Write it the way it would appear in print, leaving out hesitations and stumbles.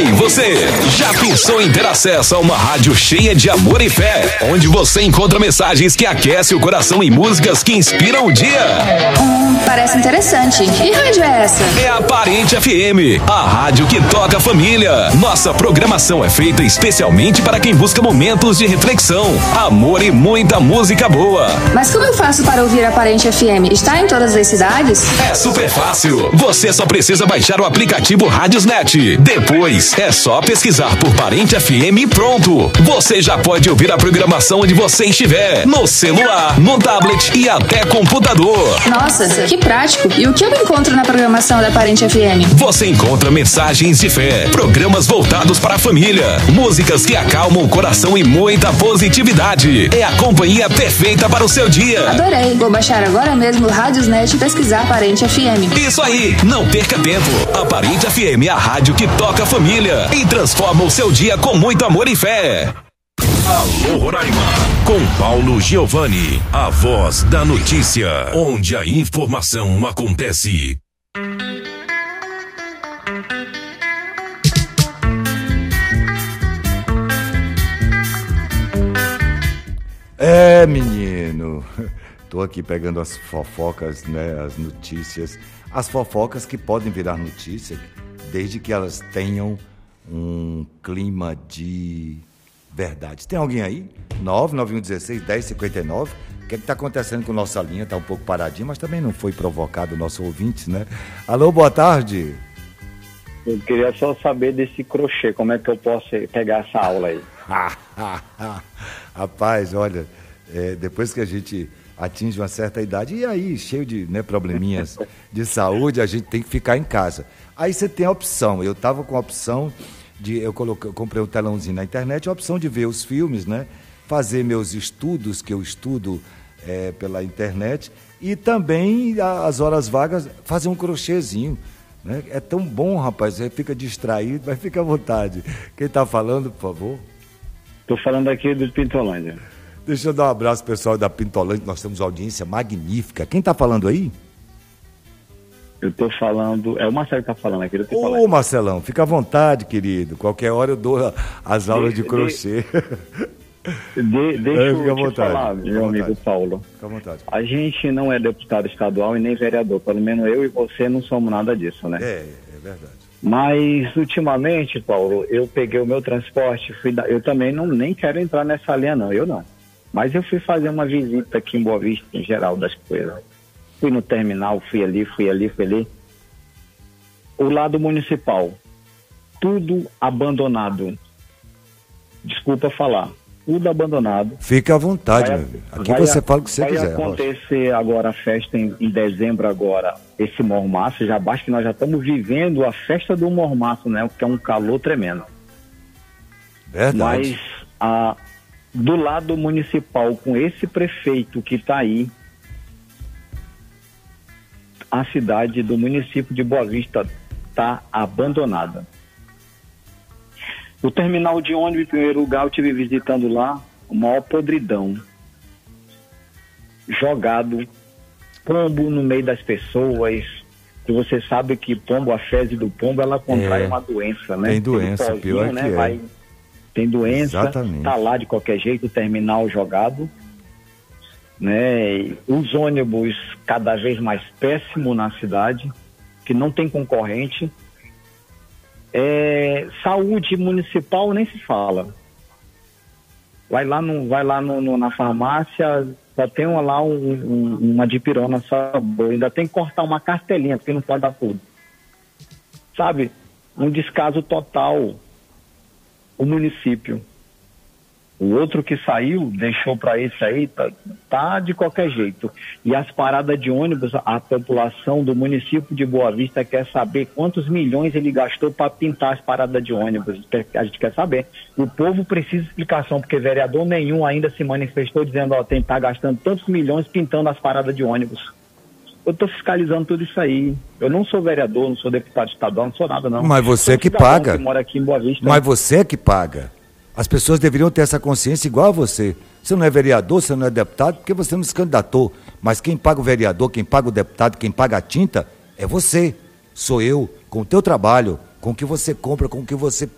Ei, você, já pensou em ter acesso a uma rádio cheia de amor e fé, onde você encontra mensagens que aquecem o coração e músicas que inspiram o dia? Parece interessante. Que rádio é essa? É a Parente FM, a rádio que toca a família. Nossa programação é feita especialmente para quem busca momentos de reflexão, amor e muita música boa. Mas como eu faço para ouvir a Parente FM? Está em todas as cidades? É super fácil. Você só precisa baixar o aplicativo Radiosnet. Depois é só pesquisar por Parente FM e pronto. Você já pode ouvir a programação onde você estiver, no celular, no tablet e até computador. Nossa, que prático. E o que eu encontro na programação da Parente FM? Você encontra mensagens de fé, programas voltados para a família, músicas que acalmam o coração e muita positividade. É a companhia perfeita para o seu dia. Adorei. Vou baixar agora mesmo o Radiosnet e pesquisar Parente FM. Isso aí, não perca tempo. A Parente FM é a rádio que toca a família e transforma o seu dia com muito amor e fé. Alô Roraima, com Paulo Giovanni, a voz da notícia, onde a informação acontece. Menino, tô aqui pegando as fofocas, né, as notícias, as fofocas que podem virar notícia, desde que elas tenham um clima de verdade. Tem alguém aí? 99116-1059. O que está acontecendo com nossa linha? Está um pouco paradinha, mas também não foi provocado o nosso ouvinte, né? Alô, boa tarde. Eu queria só saber desse crochê, como é que eu posso pegar essa aula aí? Rapaz, olha, depois que a gente atinge uma certa idade, e aí, cheio de, né, probleminhas de saúde, a gente tem que ficar em casa. Aí você tem a opção, eu estava com a opção eu comprei um telãozinho na internet, a opção de ver os filmes, né? Fazer meus estudos, que eu estudo pela internet, e também, as horas vagas, fazer um crochêzinho. Né? É tão bom, rapaz, você fica distraído, mas fica à vontade. Quem está falando, por favor? Estou falando aqui do Pintolândia. Deixa eu dar um abraço pessoal da Pintolândia, nós temos uma audiência magnífica. Quem está falando aí? Eu estou falando, é o Marcelo que está falando aqui. Ô, Marcelão, fica à vontade, querido. Qualquer hora eu dou as aulas de crochê. Deixa eu te falar, meu amigo Paulo. Fica à vontade. A gente não é deputado estadual e nem vereador. Pelo menos eu e você não somos nada disso, né? É verdade. Mas, ultimamente, Paulo, eu peguei o meu transporte, eu também nem quero entrar nessa linha, não. Eu não. Mas eu fui fazer uma visita aqui em Boa Vista, em geral das coisas. Fui no terminal, fui ali. O lado municipal, tudo abandonado. Desculpa falar, tudo abandonado. Fica à vontade, meu amigo. Aqui você fala o que você quiser. Vai acontecer agora a festa em dezembro agora, esse mormaço, já basta que nós já estamos vivendo a festa do mormaço, né? Que é um calor tremendo. Verdade. Mas do lado municipal, com esse prefeito que está aí, a cidade do município de Boa Vista está abandonada. O terminal de ônibus, em primeiro lugar, eu estive visitando lá, o maior podridão. Jogado, pombo no meio das pessoas. E você sabe que pombo, a fezes do pombo, ela contrai uma doença, né? Tem doença, pozinho, pior né? que é. Tem doença, exatamente. Tá lá de qualquer jeito, o terminal jogado. Né? Os ônibus cada vez mais péssimos na cidade, que não tem concorrente. Saúde municipal nem se fala. Vai lá na farmácia, só tem uma dipirona só, ainda tem que cortar uma cartelinha, porque não pode dar tudo. Sabe? Um descaso total. O município. O outro que saiu, deixou para esse aí, tá de qualquer jeito. E as paradas de ônibus, a população do município de Boa Vista quer saber quantos milhões ele gastou para pintar as paradas de ônibus. A gente quer saber. O povo precisa de explicação, porque vereador nenhum ainda se manifestou dizendo, tem que estar gastando tantos milhões pintando as paradas de ônibus. Eu estou fiscalizando tudo isso aí. Eu não sou vereador, não sou deputado estadual, não sou nada, não. Mas você é que paga. Que mora aqui em Boa Vista. Mas você é que paga. As pessoas deveriam ter essa consciência igual a você. Você não é vereador, você não é deputado, porque você não se candidatou. Mas quem paga o vereador, quem paga o deputado, quem paga a tinta, é você. Sou eu, com o teu trabalho, com o que você compra, com o que você